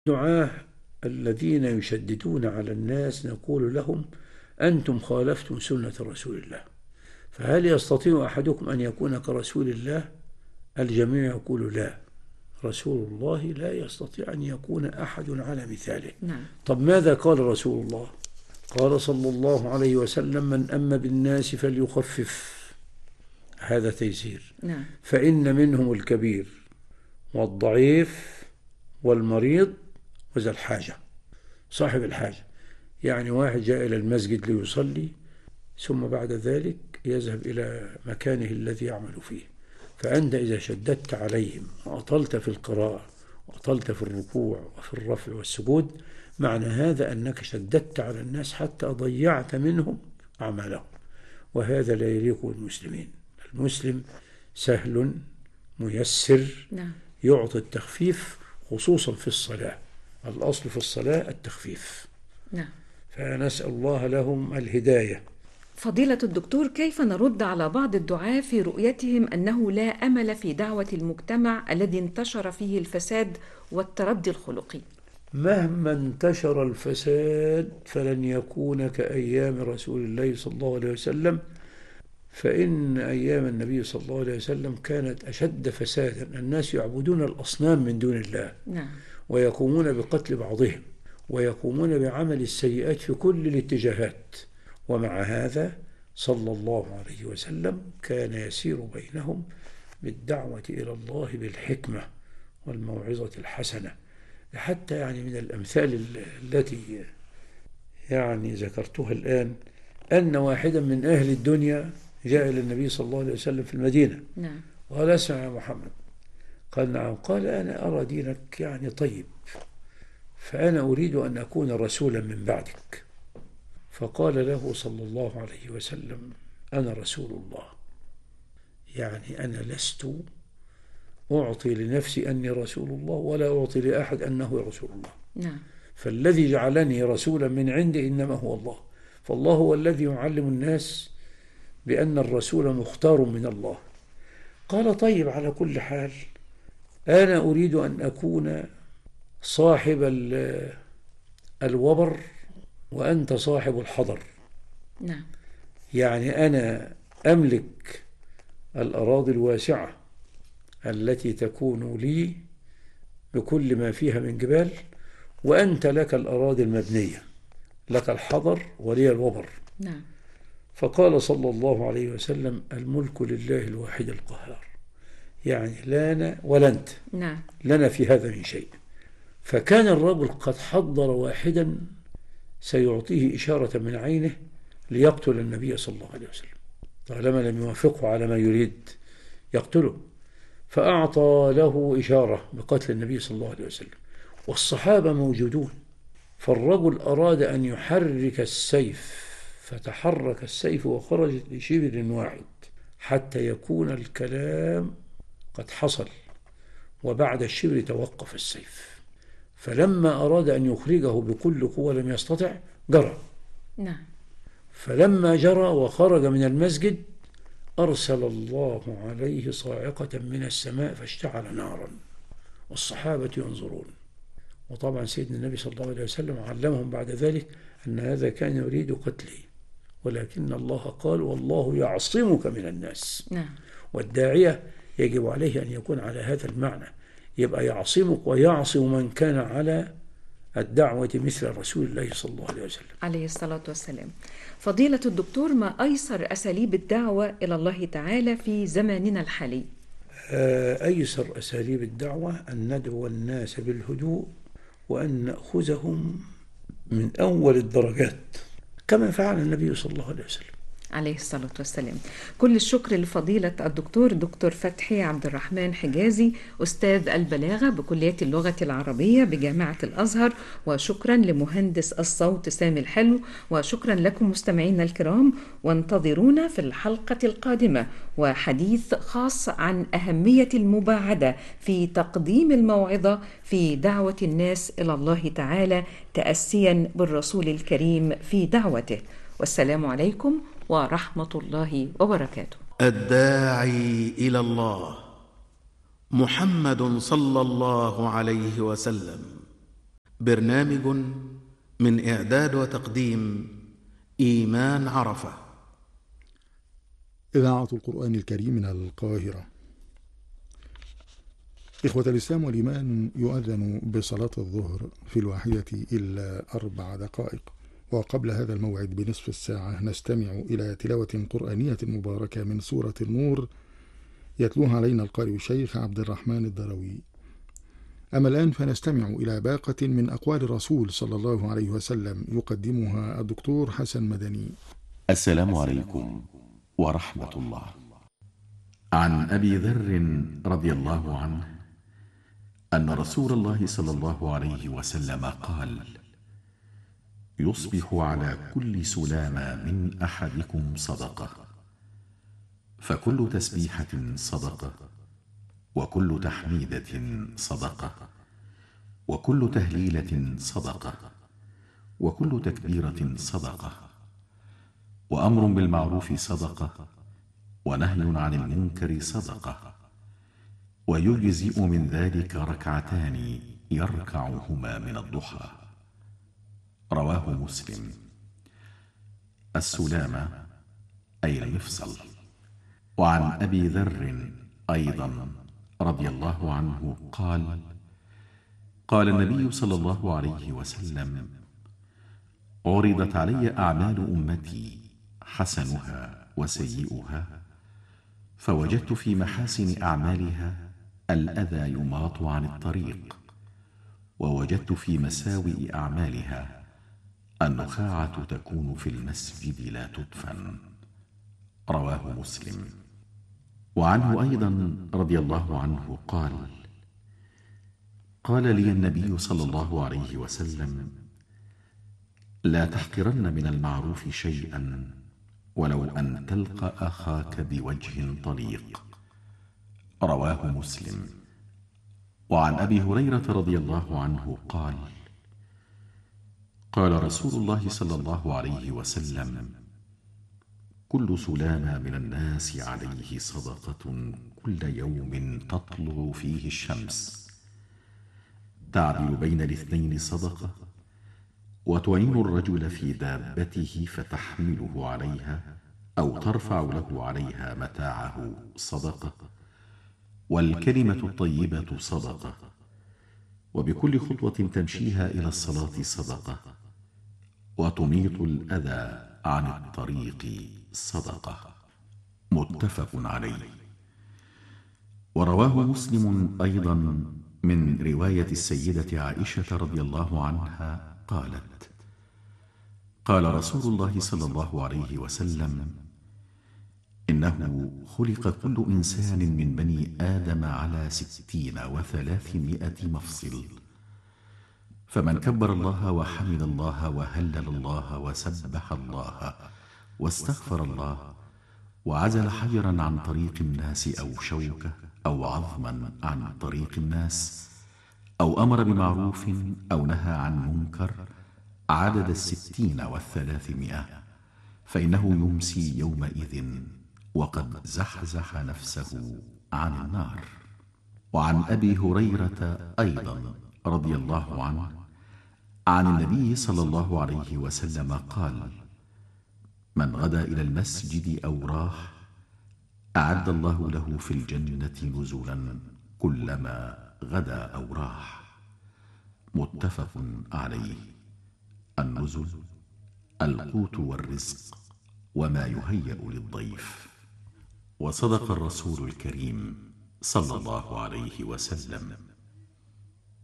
الدعاة الذين يشددون على الناس نقول لهم: أنتم خالفتم سنة رسول الله، فهل يستطيع أحدكم أن يكون كرسول الله؟ الجميع يقول لا، رسول الله لا يستطيع أن يكون أحد على مثاله. نعم. طب ماذا قال رسول الله؟ قال صلى الله عليه وسلم: من أم بالناس فليخفف، هذا تيسير. نعم. فإن منهم الكبير والضعيف والمريض وذا الحاجة، صاحب الحاجة. يعني واحد جاء إلى المسجد ليصلي، ثم بعد ذلك يذهب إلى مكانه الذي يعمل فيه، فأنت إذا شددت عليهم وأطلت في القراءة وأطلت في الركوع وفي الرفع والسجود، معنى هذا أنك شددت على الناس حتى ضيعت منهم أعمالهم، وهذا لا يليق بالمسلمين. المسلم سهل ميسر، نعم. يعطي التخفيف خصوصا في الصلاة، الأصل في الصلاة التخفيف. نعم. فنسأل الله لهم الهداية. فضيلة الدكتور، كيف نرد على بعض الدعاة في رؤيتهم أنه لا أمل في دعوة المجتمع الذي انتشر فيه الفساد والتردي الخلقي؟ مهما انتشر الفساد فلن يكون كأيام رسول الله صلى الله عليه وسلم، فإن أيام النبي صلى الله عليه وسلم كانت أشد فسادا، الناس يعبدون الأصنام من دون الله. نعم. ويقومون بقتل بعضهم، ويقومون بعمل السيئات في كل الاتجاهات، ومع هذا صلى الله عليه وسلم كان يسير بينهم بالدعوة إلى الله بالحكمة والموعظة الحسنة. حتى يعني من الأمثال التي يعني ذكرتها الآن، أن واحدا من أهل الدنيا جاء إلى النبي صلى الله عليه وسلم في المدينة. نعم. قال: اسمع يا محمد. قال: نعم. قال: أنا أرى دينك يعني طيب، فأنا أريد أن أكون رسولا من بعدك. فقال له صلى الله عليه وسلم: أنا رسول الله، يعني أنا لست أعطي لنفسي أني رسول الله، ولا أعطي لأحد أنه رسول الله. نعم. فالذي جعلني رسولا من عندي إنما هو الله، فالله هو الذي يعلم الناس بأن الرسول مختار من الله. قال: طيب، على كل حال أنا أريد أن أكون صاحب الوبر وأنت صاحب الحضر. نعم. يعني أنا أملك الأراضي الواسعة التي تكون لي بكل ما فيها من جبال، وأنت لك الأراضي المبنية، لك الحضر ولي الوبر. نعم. فقال صلى الله عليه وسلم: الملك لله الواحد القهار، يعني لا أنا ولا أنت، نعم. لنا في هذا من شيء. فكان الرجل قد حضر واحدا سيعطيه إشارة من عينه ليقتل النبي صلى الله عليه وسلم، طالما لم يوافقه على ما يريد يقتله، فأعطى له إشارة بقتل النبي صلى الله عليه وسلم، والصحابة موجودون. فالرجل أراد أن يحرك السيف، فتحرك السيف وخرج لشبر واحد حتى يكون الكلام قد حصل، وبعد الشبر توقف السيف. فلما أراد أن يخرجه بكل قوة لم يستطع، جرى. نعم. فلما جرى وخرج من المسجد أرسل الله عليه صاعقة من السماء فاشتعل نارا، والصحابة ينظرون. وطبعا سيدنا النبي صلى الله عليه وسلم علمهم بعد ذلك أن هذا كان يريد قتله، ولكن الله قال: والله يعصمك من الناس. نعم. والداعية يجب عليه أن يكون على هذا المعنى، يبقى يعصمك ويعصم من كان على الدعوة مثل رسول الله صلى الله عليه وسلم عليه الصلاة والسلام. فضيلة الدكتور، ما أيسر أساليب الدعوة إلى الله تعالى في زماننا الحالي؟ أيسر أساليب الدعوة أن ندعو الناس بالهدوء، وأن نأخذهم من أول الدرجات كما فعل النبي صلى الله عليه وسلم عليه الصلاة والسلام. كل الشكر لفضيلة الدكتور دكتور فتحي عبد الرحمن حجازي، أستاذ البلاغة بكلية اللغة العربية بجامعة الأزهر، وشكرا لمهندس الصوت سامي الحلو، وشكرا لكم مستمعينا الكرام، وانتظرونا في الحلقة القادمة وحديث خاص عن أهمية المباعدة في تقديم الموعظة في دعوة الناس إلى الله تعالى، تأسيا بالرسول الكريم في دعوته. والسلام عليكم ورحمة الله وبركاته. الداعي إلى الله محمد صلى الله عليه وسلم. برنامج من إعداد وتقديم إيمان عرفة. إذاعة القرآن الكريم من القاهرة. إخوة الإسلام والإيمان، يؤذن بصلاة الظهر في 1:04، وقبل هذا الموعد بنصف الساعة نستمع إلى تلاوة قرآنية مباركة من سورة النور يتلوها علينا القارئ الشيخ عبد الرحمن الدروي. أما الآن فنستمع إلى باقة من أقوال الرسول صلى الله عليه وسلم يقدمها الدكتور حسن مدني. السلام عليكم ورحمة الله. عن أبي ذر رضي الله عنه أن رسول الله صلى الله عليه وسلم قال: يصبح على كل سلامة من أحدكم صدقة، فكل تسبيحة صدقة، وكل تحميدة صدقة، وكل تهليلة صدقة، وكل تكبيرة صدقة، وأمر بالمعروف صدقة، ونهي عن المنكر صدقة، ويجزئ من ذلك ركعتان يركعهما من الضحى. رواه مسلم. السلامة أي المفصل. وعن أبي ذر أيضا رضي الله عنه قال: قال النبي صلى الله عليه وسلم: عرضت علي أعمال أمتي حسنها وسيئها، فوجدت في محاسن أعمالها الأذى يماط عن الطريق، ووجدت في مساوئ أعمالها النخاعة تكون في المسجد لا تدفن. رواه مسلم. وعنه أيضا رضي الله عنه قال: قال لي النبي صلى الله عليه وسلم: لا تحقرن من المعروف شيئا ولو أن تلقى أخاك بوجه طليق. رواه مسلم. وعن أبي هريرة رضي الله عنه قال: قال رسول الله صلى الله عليه وسلم: كل سلامة من الناس عليه صدقة كل يوم تطلع فيه الشمس، تعدل بين الاثنين صدقة، وتعين الرجل في دابته فتحمله عليها أو ترفع له عليها متاعه صدقة، والكلمة الطيبة صدقة، وبكل خطوة تمشيها إلى الصلاة صدقة، وتميط الأذى عن الطريق صدقة. متفق عليه. ورواه مسلم أيضا من رواية السيدة عائشة رضي الله عنها قالت: قال رسول الله صلى الله عليه وسلم: إنه خلق كل إنسان من بني آدم على 60 و300 مفصل، فمن كبر الله وحمد الله وهلل الله وسبح الله واستغفر الله وعزل حجرا عن طريق الناس أو شوكة أو عظما عن طريق الناس أو أمر بمعروف أو نهى عن منكر عدد 60 و300، فإنه يمسي يومئذ وقد زحزح نفسه عن النار. وعن أبي هريرة أيضا رضي الله عنه عن النبي صلى الله عليه وسلم قال: من غدا إلى المسجد أو راح أعد الله له في الجنة نزلا كلما غدا أو راح. متفق عليه. النزل القوت والرزق وما يهيأ للضيف. وصدق الرسول الكريم صلى الله عليه وسلم: